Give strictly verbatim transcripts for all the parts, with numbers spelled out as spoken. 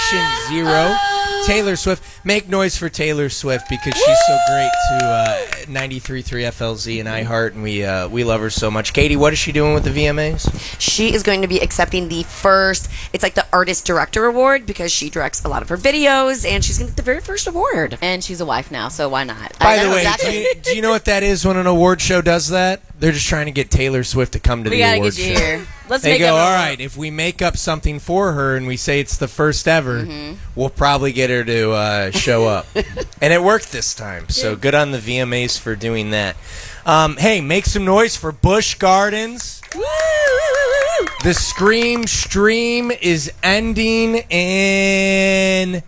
Patient Zero. Taylor Swift. Make noise for Taylor Swift because she's so great to uh, ninety-three point three F L Z and iHeart, and we uh, we love her so much. Katie, what is she doing with the V M As? She is going to be accepting the first, it's like the Artist Director Award because she directs a lot of her videos, and she's going to get the very first award. And she's a wife now, so why not? By I the know way, exactly. do, you, do you know what that is when an award show does that? They're just trying to get Taylor Swift to come to we the gotta award get you show. here. Let's They make go, up a- all right, if we make up something for her and we say it's the first ever, mm-hmm. we'll probably get her to uh, show up. And it worked this time, so good on the V M As for doing that. Um, hey, make some noise for Busch Gardens. Woo! The Scream stream is ending in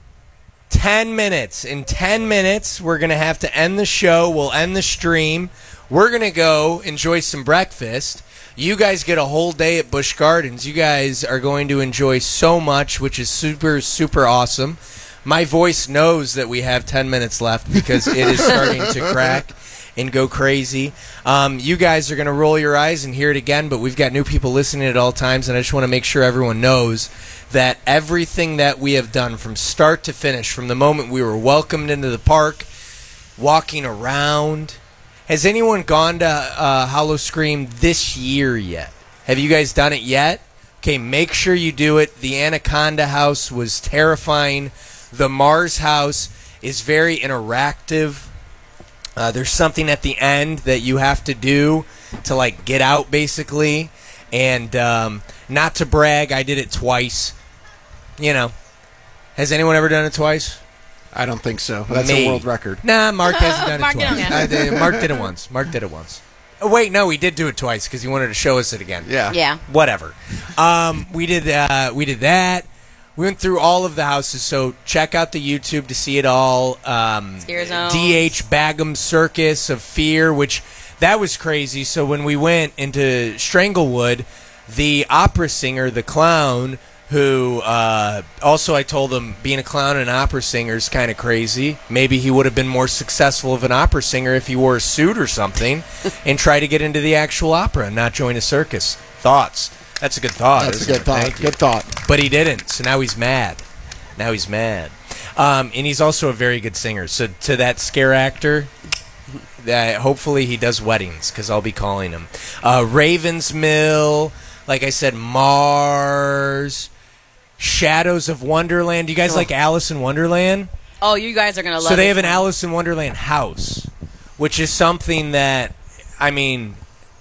ten minutes. In ten minutes, we're going to have to end the show. We'll end the stream. We're going to go enjoy some breakfast. You guys get a whole day at Busch Gardens. You guys are going to enjoy so much, which is super, super awesome. My voice knows that we have ten minutes left because it is starting to crack and go crazy. Um, you guys are going to roll your eyes and hear it again, but we've got new people listening at all times, and I just want to make sure everyone knows that everything that we have done from start to finish, from the moment we were welcomed into the park, walking around. Has anyone gone to uh, Hollow Scream this year yet? Have you guys done it yet? Okay, make sure you do it. The Anaconda House was terrifying. The Mars House is very interactive. Uh, there's something at the end that you have to do to, like, get out, basically. And um, not to brag, I did it twice. You know. Has anyone ever done it twice? I don't think so. That's Me. a world record. Nah, Mark hasn't done Mark it twice. did it. I did, Mark did it once. Mark did it once. Oh, wait, no, he did do it twice because he wanted to show us it again. Yeah. Yeah. Whatever. Um, we did. Uh, we did that. We went through all of the houses, so check out the YouTube to see it all. Um, Scare Zones. D H Bagum Circus of Fear, which that was crazy. So when we went into Stranglewood, the opera singer, the clown, who uh, also I told him being a clown and an opera singer is kind of crazy. Maybe he would have been more successful of an opera singer if he wore a suit or something and tried to get into the actual opera and not join a circus. Thoughts? That's a good thought. That's a isn't good it? thought. Thank you. Good thought. But he didn't, so now he's mad. Now he's mad. Um, and he's also a very good singer. So to that scare actor, that hopefully he does weddings, because I'll be calling him. Uh, Ravensmill, like I said, Mars, Shadows of Wonderland. Do you guys Oh. like Alice in Wonderland? Oh, you guys are going to love So they this have an one. Alice in Wonderland house, which is something that, I mean,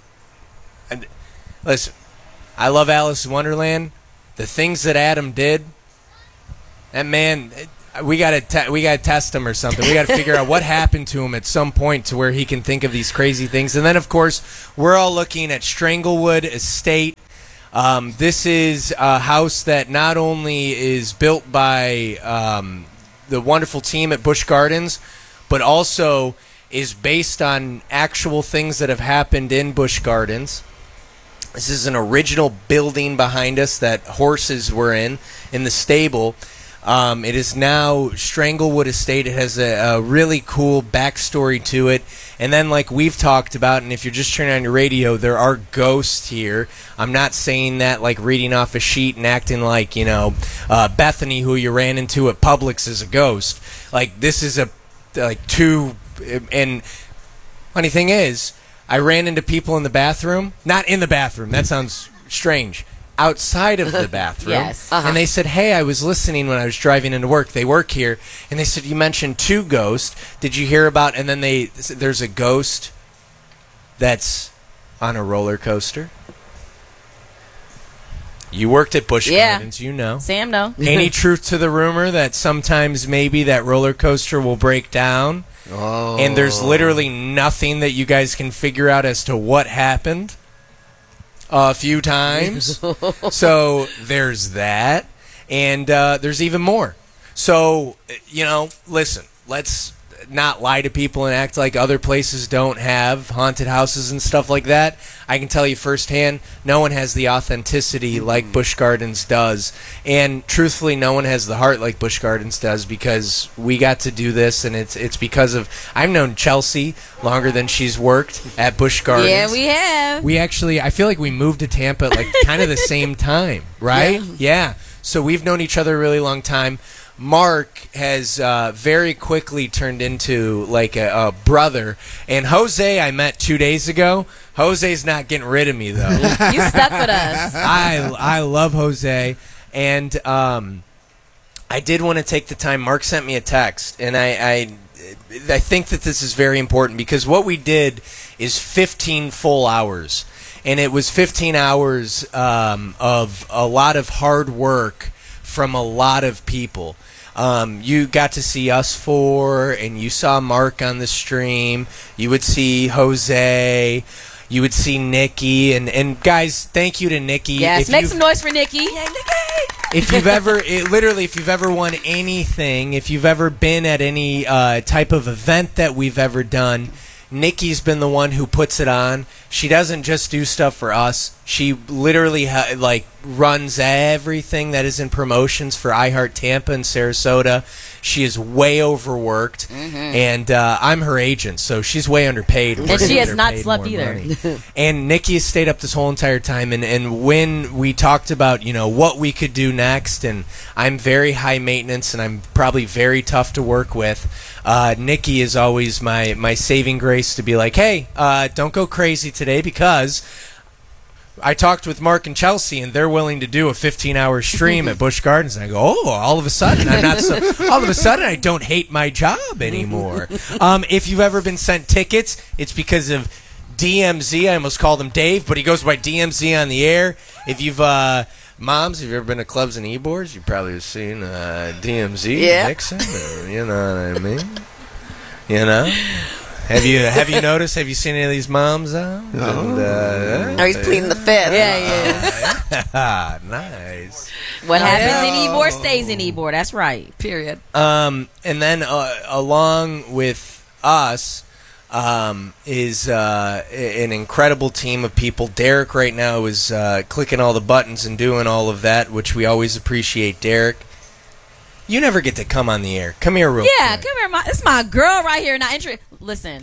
and- listen, I love Alice in Wonderland. The things that Adam did, that man, we gotta te- we gotta test him or something. We gotta figure out what happened to him at some point to where he can think of these crazy things. And then, of course, we're all looking at Stranglewood Estate. Um, this is a house that not only is built by um, the wonderful team at Busch Gardens, but also is based on actual things that have happened in Busch Gardens. This is an original building behind us that horses were in, in the stable. Um, it is now Stranglewood Estate. It has a, a really cool backstory to it. And then, like we've talked about, and if you're just turning on your radio, there are ghosts here. I'm not saying that like reading off a sheet and acting like, you know, uh, Bethany, who you ran into at Publix, is a ghost. Like, this is a, like, two, and funny thing is, I ran into people in the bathroom. Not in the bathroom. That sounds strange. Outside of the bathroom. Yes. Uh-huh. And they said, hey, I was listening when I was driving into work. They work here. And they said, you mentioned two ghosts. Did you hear about... And then they there's a ghost that's on a roller coaster. You worked at Busch Yeah. Gardens. You know. Sam, no. Any truth to the rumor that sometimes maybe that roller coaster will break down? Oh. And there's literally nothing that you guys can figure out as to what happened a few times. So there's that. And uh, there's even more. So, you know, listen, let's not lie to people and act like other places don't have haunted houses and stuff like that. I can tell you firsthand, no one has the authenticity like Busch Gardens does. And truthfully, no one has the heart like Busch Gardens does, because we got to do this, and it's it's because of... I've known Chelsea longer than she's worked at Busch Gardens. Yeah, we have. We actually, I feel like we moved to Tampa at like kind of the same time, right? Yeah. Yeah. so we've known each other a really long time. Mark has uh, very quickly turned into like a, a brother, and Jose I met two days ago. Jose's not getting rid of me though. You stuck with us. I I love Jose, and um, I did want to take the time. Mark sent me a text, and I, I I think that this is very important because what we did is fifteen full hours, and it was fifteen hours um, of a lot of hard work from a lot of people. Um, you got to see us four, and you saw Mark on the stream. You would see Jose. You would see Nikki. And, and guys, thank you to Nikki. Yes, If make you've- some noise for Nikki. if you've ever, it, literally, if you've ever won anything, if you've ever been at any uh, type of event that we've ever done, Nikki's been the one who puts it on. She doesn't just do stuff for us. She literally ha- like runs everything that is in promotions for iHeart Tampa and Sarasota. She is way overworked, Mm-hmm. and uh, I'm her agent, so she's way underpaid. And We're she gonna has get her not paid slept more either. money. And Nikki has stayed up this whole entire time. And, and when we talked about, you know, what we could do next, and I'm very high maintenance and I'm probably very tough to work with, uh, Nikki is always my, my saving grace to be like, hey, uh, don't go crazy today because I talked with Mark and Chelsea, and they're willing to do a fifteen-hour stream at Busch Gardens. And I go, oh, all of a sudden, I'm not. So, all of a sudden, I don't hate my job anymore. Um, if you've ever been sent tickets, it's because of D M Z. I almost called him Dave, but he goes by D M Z on the air. If you've uh, moms, if you've ever been to clubs and e-boards, you probably have seen uh, D M Z Yeah. Nixon. Or, you know what I mean? You know. Have you have you noticed? Have you seen any of these moms out? No. And, uh, Oh, he's pleading the fifth. Yeah, yeah. Ah, nice. What happens yeah. in Ybor stays in Ybor. That's right. Period. Um, and then uh, along with us um, is uh, an incredible team of people. Derek right now is uh, clicking all the buttons and doing all of that, which we always appreciate. Derek, you never get to come on the air. Come here real Yeah, quick. come here. My, this is my girl right here. Not intro. Listen.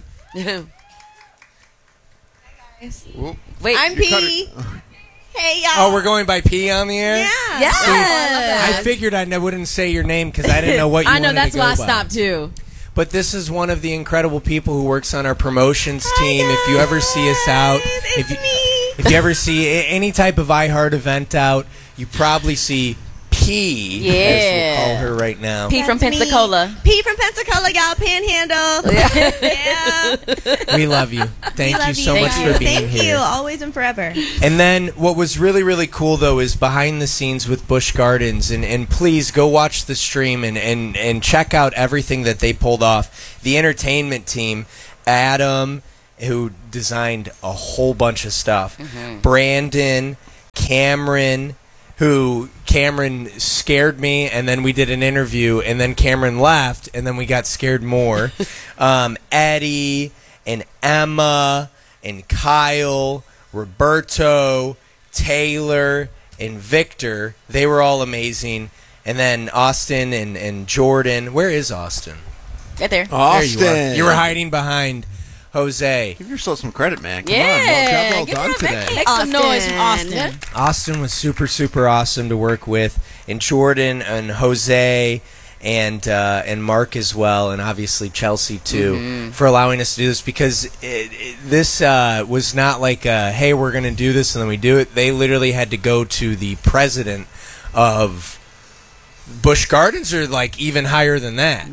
Wait. I'm P. Hey y'all. Oh, we're going by P on the air? Yeah. Yes. I figured I wouldn't say your name because I didn't know what you I know. wanted That's to go why I by. stopped too. But this is one of the incredible people who works on our promotions team. If you ever see us out, It's if you, me. if you ever see a- any type of iHeart event out, you probably see P, as Yeah. we'll call her right now. P from That's me. Pensacola. P from Pensacola, y'all. Panhandle. Yeah. We love you. Thank We love you so Thank much you. for being Thank here. you. Always and forever. And then what was really, really cool, though, is behind the scenes with Busch Gardens. And, and please go watch the stream and, and, and check out everything that they pulled off. The entertainment team, Adam, who designed a whole bunch of stuff, Brandon, Cameron, who Cameron scared me, and then we did an interview, and then Cameron left, and then we got scared more. um, Eddie and Emma and Kyle, Roberto, Taylor, and Victor, they were all amazing. And then Austin and, and Jordan. Where is Austin? Right there. Austin. There you are. You were hiding behind Jose. Give yourself some credit, man. Come Yeah. on. Well, job well Give done her a today. Make some noise from Austin. Austin. Austin was super, super awesome to work with, and Jordan and Jose and uh, and Mark as well, and obviously Chelsea too, for allowing us to do this because it, it, this uh, was not like, a, hey, we're going to do this and then we do it. They literally had to go to the president of Busch Gardens, or like even higher than that.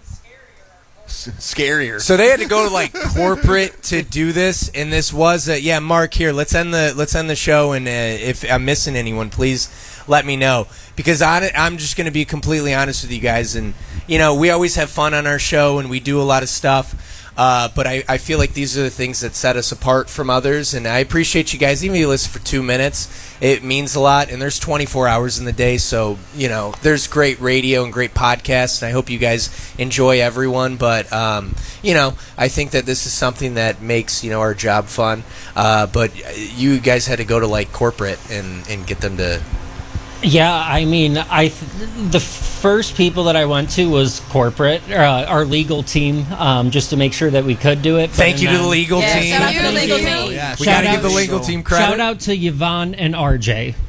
S- Scarier. So they had to go to like corporate to do this, and this was a, yeah. Mark, here, let's end the let's end the show, and uh, if I'm missing anyone, please let me know, because I, I'm just going to be completely honest with you guys, and you know we always have fun on our show, and we do a lot of stuff, uh, but I, I feel like these are the things that set us apart from others, and I appreciate you guys. Even if you listen for two minutes, it means a lot, and there's twenty-four hours in the day, so you know there's great radio and great podcasts, and I hope you guys enjoy everyone, but um, you know I think that this is something that makes you know our job fun, uh, but you guys had to go to like corporate and, and get them to. Yeah, I mean, I th- the first people that I went to was corporate, uh, our legal team, um, just to make sure that we could do it. But Thank you to then- the legal Yeah, team. shout out to the Thank legal you. team. Yeah, We Shout got to out- give the legal team credit. Shout out to Yvonne and R J.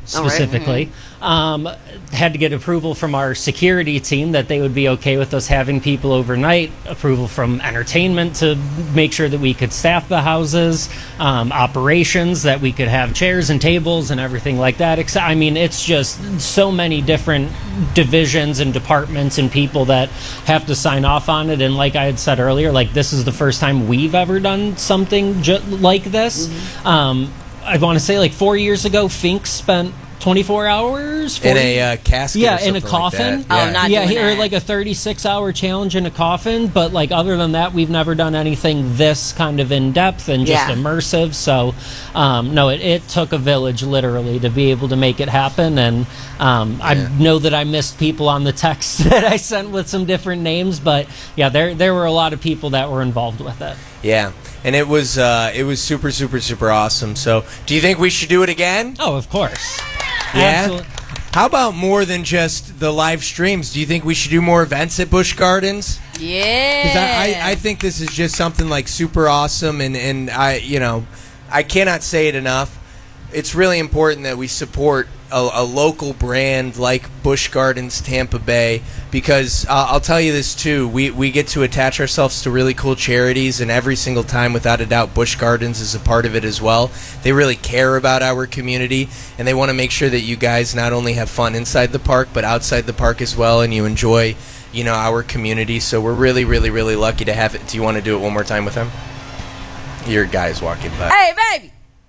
specifically. Um, had to get approval from our security team that they would be okay with us having people overnight, approval from entertainment to make sure that we could staff the houses, um, operations, that we could have chairs and tables and everything like that. Except, I mean, it's just so many different divisions and departments and people that have to sign off on it. And like I had said earlier, like this is the first time we've ever done something ju- like this. Mm-hmm. Um, I want to say like four years ago, Fink spent twenty-four hours in a uh, casket, yeah, or in a something coffin. Like that. Oh, not yeah, doing or that. like a thirty-six hour challenge in a coffin. But like other than that, we've never done anything this kind of in depth and just Yeah. immersive. So, um, no, it, it took a village literally to be able to make it happen. And um, I know that I missed people on the text that I sent with some different names, but yeah, there there were a lot of people that were involved with it. Yeah, and it was uh, it was super super super awesome. So, do you think we should do it again? Oh, of course. Yeah. Absolutely. How about more than just the live streams? Do you think we should do more events at Busch Gardens? Yeah. Because I, I, I think this is just something like super awesome, and, and I you know I cannot say it enough. It's really important that we support a, a local brand like Busch Gardens Tampa Bay, because uh, I'll tell you this too, we, we get to attach ourselves to really cool charities, and every single time, without a doubt, Busch Gardens is a part of it as well. They really care about our community, and they want to make sure that you guys not only have fun inside the park, but outside the park as well, and you enjoy, you know, our community. So we're really, really, really lucky to have it. Do you want to do it one more time with them? Your guy's walking by. Hey, baby.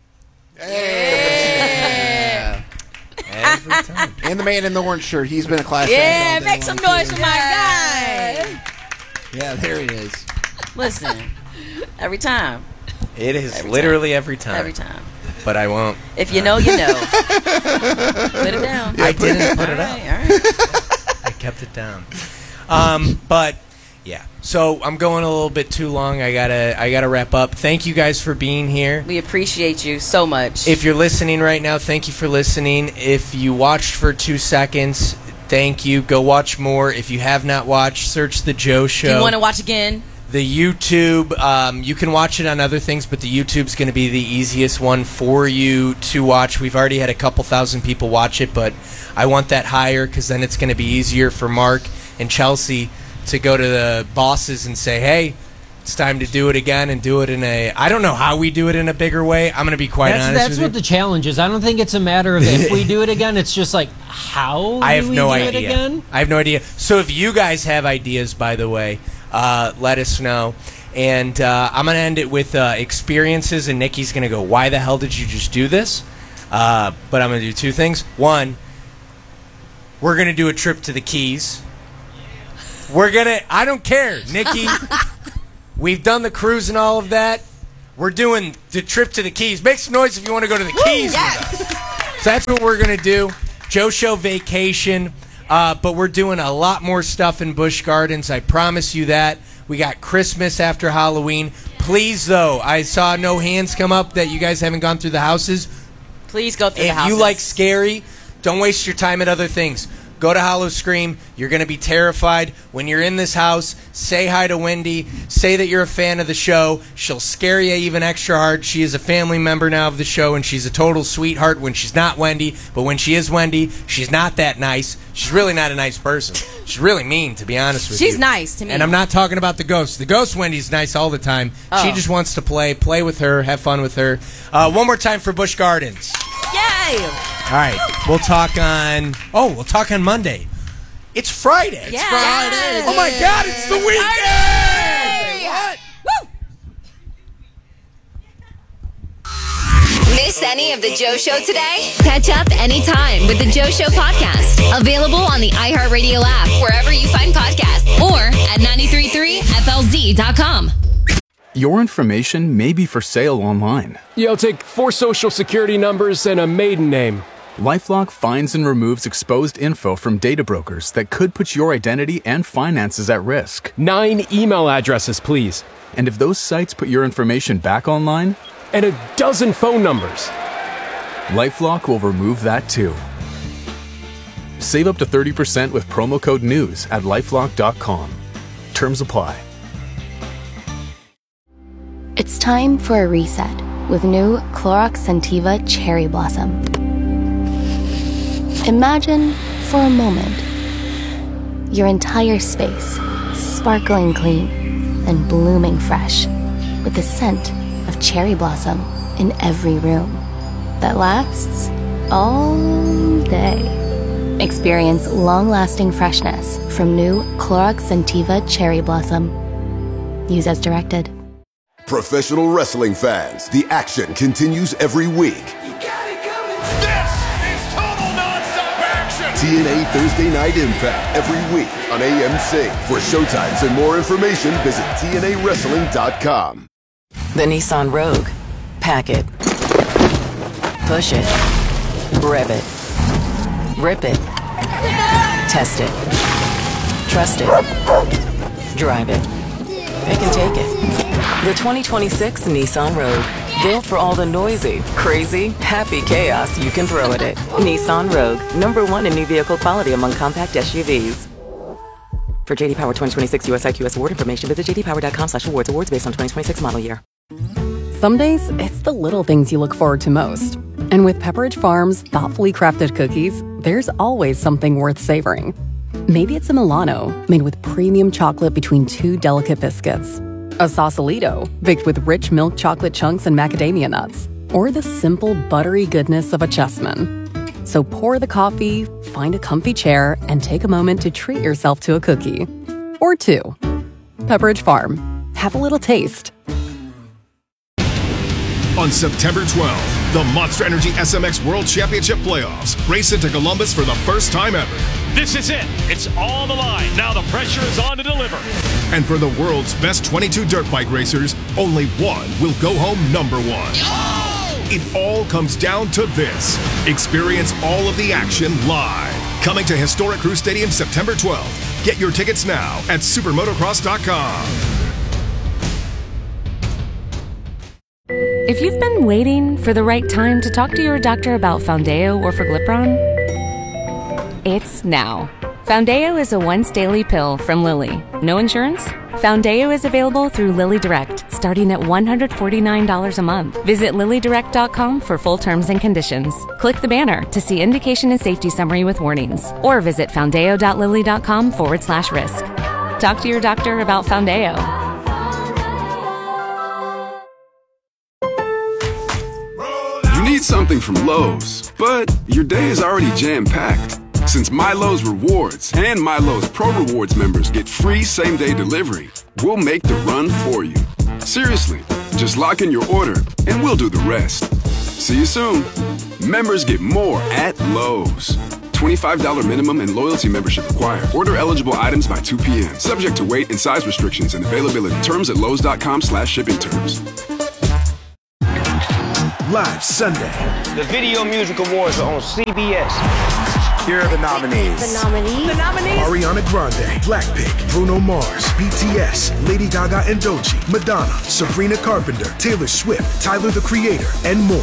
Yeah. Every time. And the man in the orange shirt. He's been a class Yeah, act all day make some long, noise too. for my guy. Yeah, there he is. Listen, every time. It is Every literally every time. Every time. But I won't. If you know, you know. Put it down. I didn't put All it up. right, all right. I kept it down. Um, but yeah. So I'm going a little bit too long. I gotta I gotta wrap up. Thank you guys for being here. We appreciate you so much. If you're listening right now, thank you for listening. If you watched for two seconds, thank you. Go watch more. If you have not watched, search The Joe Show. Do you want to watch again? The YouTube, um, you can watch it on other things, but the YouTube's going to be the easiest one for you to watch. We've already had a couple thousand people watch it, but I want that higher because then it's going to be easier for Mark and Chelsea to go to the bosses and say, hey, it's time to do it again, and do it in a... I don't know how we do it in a bigger way. I'm going to be quite That's, honest that's with what you. the challenge is. I don't think it's a matter of if we do it again. It's just like, how I do have we no do idea. it again? I have no idea. So if you guys have ideas, by the way, uh, let us know. And uh, I'm going to end it with uh, experiences, and Nikki's going to go, why the hell did you just do this? Uh, but I'm going to do two things. One, we're going to do a trip to the Keys. We're going to... I don't care, Nikki. We've done the cruise and all of that. We're doing the trip to the Keys. Make some noise if you want to go to the Keys with us. So that's what we're going to do. Joe Show vacation. Uh, but we're doing a lot more stuff in Busch Gardens. I promise you that. We got Christmas after Halloween. Please, though, I saw no hands come up that you guys haven't gone through the houses. Please go through the If houses. you like scary, don't waste your time at other things. Go to Hollow Scream. You're going to be terrified. When you're in this house, say hi to Wendy. Say that you're a fan of the show. She'll scare you even extra hard. She is a family member now of the show, and she's a total sweetheart when she's not Wendy. But when she is Wendy, she's not that nice. She's really not a nice person. She's really mean, to be honest with you. She's nice to me. And I'm not talking about the ghost. The ghost Wendy's nice all the time. Oh. She just wants to play. Play with her. Have fun with her. Uh, one more time for Busch Gardens. Yay! All right, we'll talk on. Oh, we'll talk on Monday. It's Friday. It's Yeah. Friday. Oh my God! It's the weekend. What? Miss any of the Joe Show today? Catch up anytime with the Joe Show podcast. Available on the iHeartRadio app, wherever you find podcasts, or at nine three three F L Z dot com. Your information may be for sale online. Yeah, I'll take four social security numbers and a maiden name. LifeLock finds and removes exposed info from data brokers that could put your identity and finances at risk. Nine email addresses, please. And if those sites put your information back online, And a dozen phone numbers. LifeLock will remove that too. Save up to thirty percent with promo code NEWS at lifelock dot com. Terms apply. It's time for a reset with new Clorox Scentiva Cherry Blossom. Imagine, for a moment, your entire space sparkling clean and blooming fresh, with the scent of cherry blossom in every room that lasts all day. Experience long-lasting freshness from new Clorox Scentiva Cherry Blossom. Use as directed. Professional wrestling fans, the action continues every week. T N A Thursday Night Impact every week on A M C. For showtimes and more information, visit T N A wrestling dot com. The Nissan Rogue. Pack it. Push it. Rev it. Rip it. Test it. Trust it. Drive it. It can take it. The twenty twenty-six Nissan Rogue. Built for all the noisy, crazy, happy chaos you can throw at it. Nissan Rogue, number one in new vehicle quality among compact S U Vs. For J D Power twenty twenty-six U S I Q S award information, visit j d power dot com slash awards. Awards based on twenty twenty-six model year. Some days, it's the little things you look forward to most. And with Pepperidge Farm's thoughtfully crafted cookies, there's always something worth savoring. Maybe it's a Milano, made with premium chocolate between two delicate biscuits. A Sausalito, baked with rich milk chocolate chunks and macadamia nuts. Or the simple, buttery goodness of a Chessman. So pour the coffee, find a comfy chair, and take a moment to treat yourself to a cookie. Or two. Pepperidge Farm. Have a little taste. On September twelfth, the Monster Energy S M X World Championship Playoffs race into Columbus for the first time ever. This is it. It's on the line. Now the pressure is on to deliver. And for the world's best twenty-two dirt bike racers, only one will go home number one. Oh! It all comes down to this. Experience all of the action live. Coming to historic Crew Stadium September twelfth. Get your tickets now at supermotocross dot com. If you've been waiting for the right time to talk to your doctor about Foundayo or Forglipron, it's now. Foundayo is a once-daily pill from Lilly. No insurance? Foundayo is available through Lilly Direct, starting at one hundred forty-nine dollars a month. Visit lilly direct dot com for full terms and conditions. Click the banner to see indication and safety summary with warnings. Or visit foundayo dot lilly dot com forward slash risk. Talk to your doctor about Foundayo. You need something from Lowe's, but your day is already jam-packed. Since MyLowe's Rewards and MyLowe's Pro Rewards members get free same-day delivery, we'll make the run for you. Seriously, just lock in your order and we'll do the rest. See you soon. Members get more at Lowe's. twenty-five dollars minimum and loyalty membership required. Order eligible items by two p.m. Subject to weight and size restrictions and availability. Terms at lowes dot com slash shipping terms. Live Sunday. The Video Music Awards are on C B S. Here are the nominees. The nominees. The nominees. Ariana Grande, Blackpink, Bruno Mars, B T S, Lady Gaga and Doechii, Madonna, Sabrina Carpenter, Taylor Swift, Tyler the Creator, and more.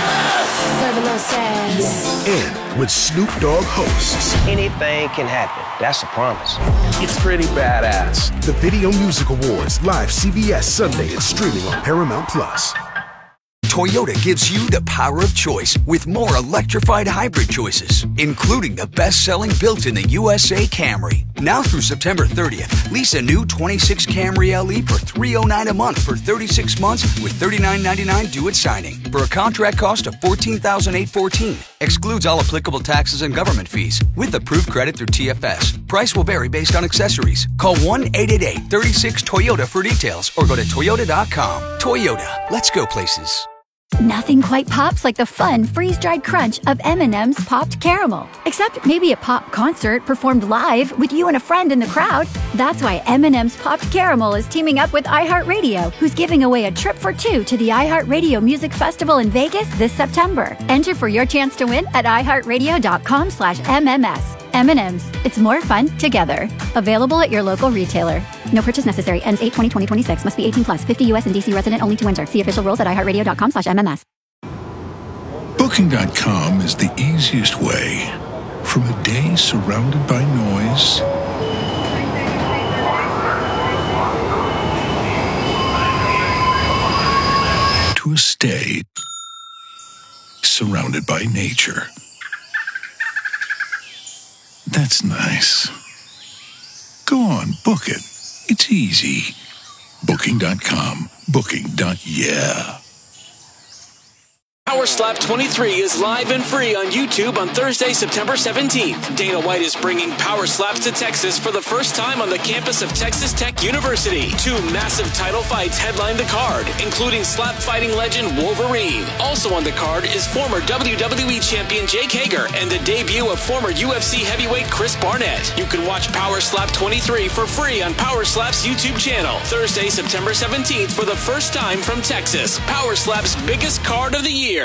Yes. And with Snoop Dogg hosts. Anything can happen. That's a promise. It's pretty badass. The Video Music Awards, live C B S Sunday and streaming on Paramount Plus. Toyota gives you the power of choice with more electrified hybrid choices, including the best-selling built-in the U S A Camry. Now through September thirtieth, lease a new twenty-six Camry L E for three hundred nine dollars a month for thirty-six months with thirty-nine ninety-nine due at signing for a contract cost of fourteen thousand eight hundred fourteen dollars. Excludes all applicable taxes and government fees with approved credit through T F S. Price will vary based on accessories. Call one eight eight eight, three six, Toyota for details or go to toyota dot com. Toyota, let's go places. Nothing quite pops like the fun freeze-dried crunch of M and M's Popped Caramel. Except maybe a pop concert performed live with you and a friend in the crowd. That's why M and M's Popped Caramel is teaming up with iHeartRadio, who's giving away a trip for two to the iHeartRadio Music Festival in Vegas this September. Enter for your chance to win at i heart radio dot com slash M M S. M and M's. It's more fun together. Available at your local retailer. No purchase necessary. Ends eight twenty twenty twenty-six. Must be eighteen plus. fifty U S and D C resident only to enter. See official rules at i heart radio dot com slash M M S. Booking dot com is the easiest way from a day surrounded by noise to a stay surrounded by nature. That's nice. Go on, book it. It's easy. Booking dot com. Booking. Yeah. Power Slap twenty-three is live and free on YouTube on Thursday, September seventeenth. Dana White is bringing Power Slaps to Texas for the first time on the campus of Texas Tech University. Two massive title fights headline the card, including slap fighting legend Wolverine. Also on the card is former W W E champion Jake Hager and the debut of former U F C heavyweight Chris Barnett. You can watch Power Slap twenty-three for free on Power Slap's YouTube channel. Thursday, September seventeenth for the first time from Texas. Power Slap's biggest card of the year.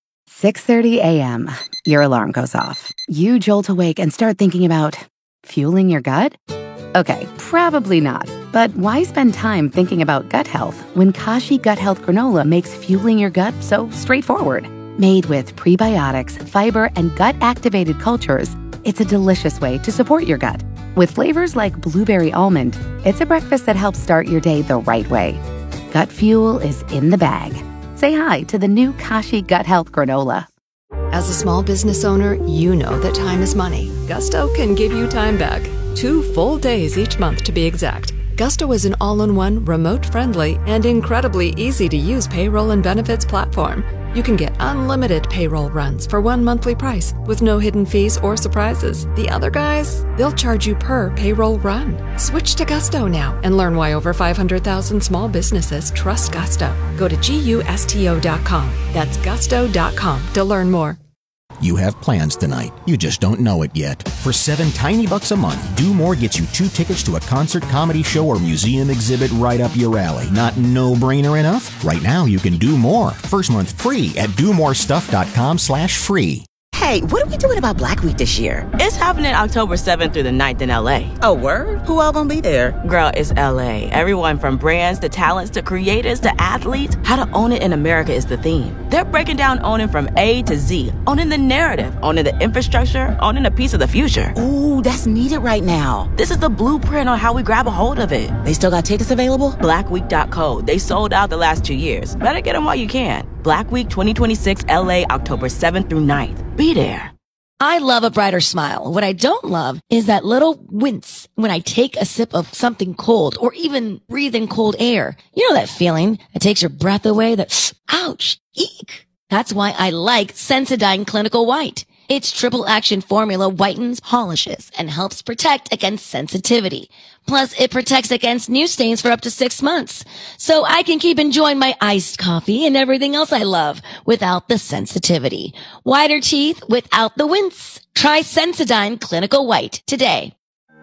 six thirty a.m. Your alarm goes off. You jolt awake and start thinking about fueling your gut? Okay, probably not. But why spend time thinking about gut health when Kashi Gut Health Granola makes fueling your gut so straightforward? Made with prebiotics, fiber, and gut-activated cultures, it's a delicious way to support your gut. With flavors like blueberry almond, it's a breakfast that helps start your day the right way. Gut fuel is in the bag. Say hi to the new Kashi Gut Health Granola. As a small business owner, you know that time is money. Gusto can give you time back. Two full days each month to be exact. Gusto is an all-in-one, remote-friendly, and incredibly easy-to-use payroll and benefits platform. You can get unlimited payroll runs for one monthly price with no hidden fees or surprises. The other guys, they'll charge you per payroll run. Switch to Gusto now and learn why over five hundred thousand small businesses trust Gusto. Go to gusto dot com. That's gusto dot com to learn more. You have plans tonight. You just don't know it yet. For seven tiny bucks a month, Do More gets you two tickets to a concert, comedy show, or museum exhibit right up your alley. Not no-brainer enough? Right now, you can do more. First month free at do more stuff dot com slash free. Hey, what are we doing about Black Week this year? It's happening October seventh through the ninth in L A. Oh, word? Who all gonna be there? Girl, it's L A. Everyone from brands to talents to creators to athletes. How to own it in America is the theme. They're breaking down owning from A to Z. Owning the narrative, owning the infrastructure, owning a piece of the future. Ooh, that's needed right now. This is the blueprint on how we grab a hold of it. They still got tickets available? black week dot co. They sold out the last two years. Better get them while you can. Black Week twenty twenty-six L A, October seventh through ninth. Be there. I love a brighter smile. What I don't love is that little wince when I take a sip of something cold or even breathe in cold air. You know that feeling that takes your breath away, that ouch, eek. That's why I like Sensodyne Clinical White. Its triple action formula whitens, polishes, and helps protect against sensitivity. Plus, it protects against new stains for up to six months. So I can keep enjoying my iced coffee and everything else I love without the sensitivity. Whiter teeth without the wince. Try Sensodyne Clinical White today.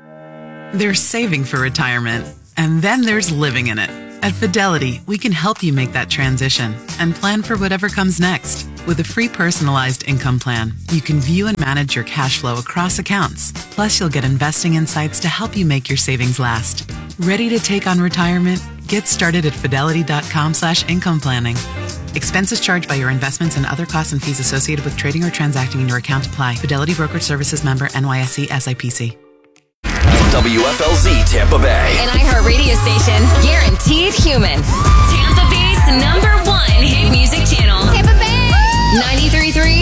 There's saving for retirement, and then there's living in it. At Fidelity, we can help you make that transition and plan for whatever comes next. With a free personalized income plan, you can view and manage your cash flow across accounts. Plus, you'll get investing insights to help you make your savings last. Ready to take on retirement? Get started at fidelity dot com slash income planning. Expenses charged by your investments and other costs and fees associated with trading or transacting in your account apply. Fidelity Brokerage Services member N Y S E S I P C. W F L Z Tampa Bay. An iHeart radio station, guaranteed human. Tampa Bay's number one hit music channel. Tampa Bay! ninety-three point three